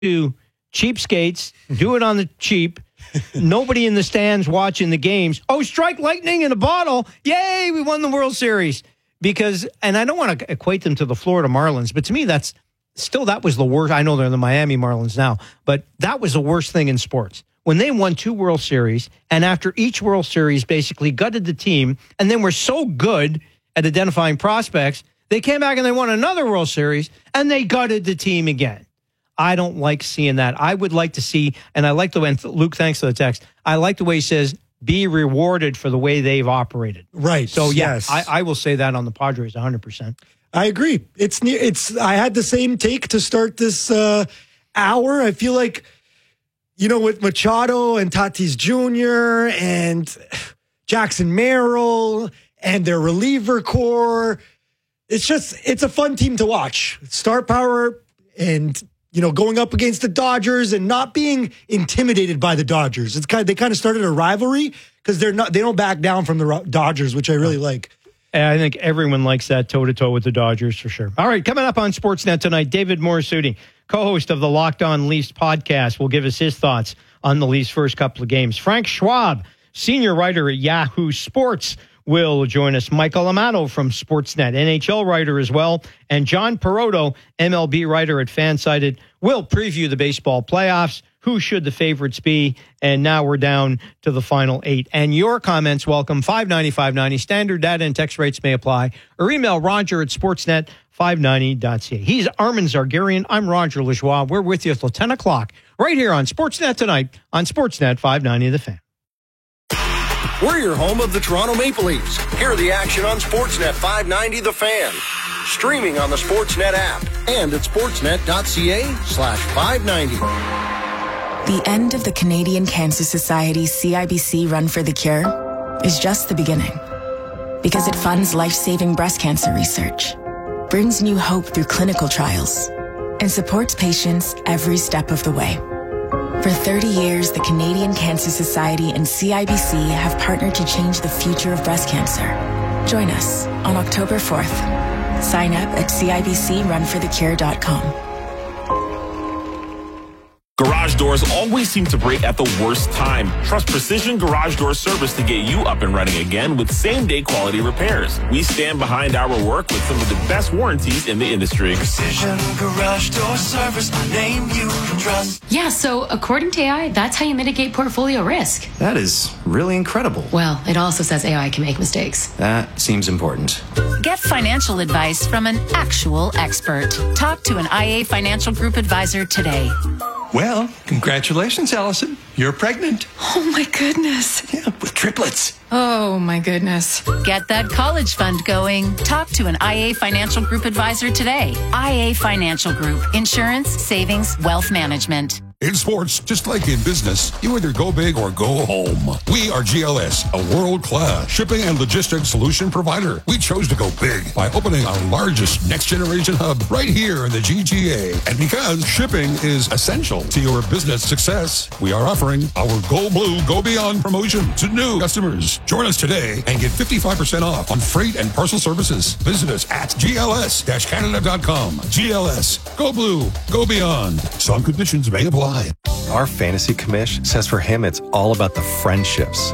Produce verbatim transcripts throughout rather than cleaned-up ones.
to cheapskates, do it on the cheap. Nobody in the stands watching the games. Oh, strike lightning in a bottle. Yay, we won the World Series. Because, and I don't want to equate them to the Florida Marlins, but to me, that's still, that was the worst. I know they're the Miami Marlins now, but that was the worst thing in sports. When they won two World Series, and after each World Series basically gutted the team, and then were so good at identifying prospects, they came back and they won another World Series, and they gutted the team again. I don't like seeing that. I would like to see, and I like the way, Luke, thanks for the text, I like the way he says, be rewarded for the way they've operated. Right. So, yeah, yes. I, I will say that on the Padres one hundred percent. I agree. It's near, it's, I had the same take to start this uh, hour. I feel like, you know, with Machado and Tatis Junior and Jackson Merrill and their reliever core, it's just, it's a fun team to watch. Star power and, you know, going up against the Dodgers and not being intimidated by the Dodgers. It's kind of, they kind of started a rivalry because they're not, they don't back down from the Dodgers, which I really like. And I think everyone likes that toe-to-toe with the Dodgers for sure. All right, coming up on Sportsnet tonight, David Morisuti, co-host of the Locked On Leafs podcast, will give us his thoughts on the Leafs' first couple of games. Frank Schwab, senior writer at Yahoo Sports, will join us. Michael Amato from Sportsnet, N H L writer as well. And John Peroto, M L B writer at Fansided, will preview the baseball playoffs. Who should the favorites be? And now we're down to the final eight. And your comments welcome. five ninety, five ninety. Standard data and text rates may apply. Or email Roger at sportsnet five ninety dot c a. He's Armin Zargarian. I'm Roger Lajoie. We're with you till ten o'clock right here on Sportsnet tonight on Sportsnet five ninety The Fan. We're your home of the Toronto Maple Leafs. Hear the action on Sportsnet five ninety The Fan. Streaming on the Sportsnet app and at sportsnet.ca slash 590. The end of the Canadian Cancer Society's C I B C Run for the Cure is just the beginning. Because it funds life-saving breast cancer research, brings new hope through clinical trials, and supports patients every step of the way. For thirty years, the Canadian Cancer Society and C I B C have partnered to change the future of breast cancer. Join us on October fourth. Sign up at C I B C run for the cure dot com. Garage doors always seem to break at the worst time. Trust Precision Garage Door Service to get you up and running again with same-day quality repairs. We stand behind our work with some of the best warranties in the industry. Precision Garage Door Service, a name you can trust. Yeah, so according to A I, that's how you mitigate portfolio risk. That is really incredible. Well, it also says A I can make mistakes. That seems important. Get financial advice from an actual expert. Talk to an I A Financial Group advisor today. Well, congratulations, Allison. You're pregnant. Oh, my goodness. Yeah, with triplets. Oh, my goodness. Get that college fund going. Talk to an I A Financial Group advisor today. I A Financial Group. Insurance, savings, wealth management. In sports, just like in business, you either go big or go home. We are G L S, a world-class shipping and logistics solution provider. We chose to go big by opening our largest next-generation hub right here in the G T A. And because shipping is essential to your business success, we are offering our Go Blue, Go Beyond promotion to new customers. Join us today and get fifty-five percent off on freight and parcel services. Visit us at G L S Canada dot com. G L S, Go Blue, Go Beyond. Some conditions may apply. Our fantasy commish says for him it's all about the friendships.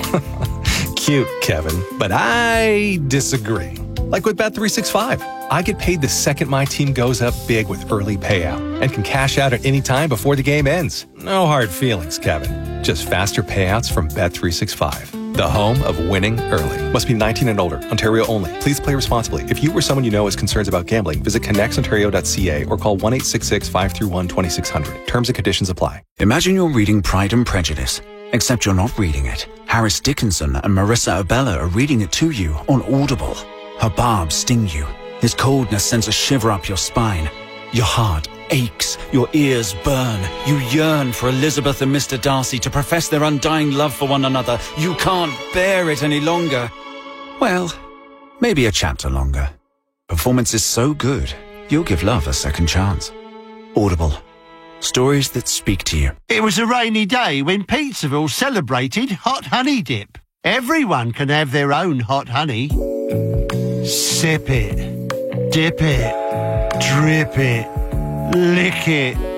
Cute, Kevin, but I disagree. Like with Bet three sixty-five, I get paid the second my team goes up big with early payout and can cash out at any time before the game ends. No hard feelings, Kevin. Just faster payouts from Bet three sixty-five. The home of winning early. Must be nineteen and older. Ontario only. Please play responsibly. If you or someone you know has concerns about gambling, visit connects ontario dot c a or call one eight six six, five three one, two six zero zero. Terms and conditions apply. Imagine you're reading Pride and Prejudice, except you're not reading it. Harris Dickinson and Marissa Abella are reading it to you on Audible. Her barbs sting you. His coldness sends a shiver up your spine. Your heart aches, your ears burn. You yearn for Elizabeth and Mister Darcy to profess their undying love for one another. You can't bear it any longer. Well, maybe a chapter longer. Performance is so good, you'll give love a second chance. Audible. Stories that speak to you. It was a rainy day when Pizzaville celebrated Hot Honey Dip. Everyone can have their own hot honey. Sip it, dip it, drip it, lick it.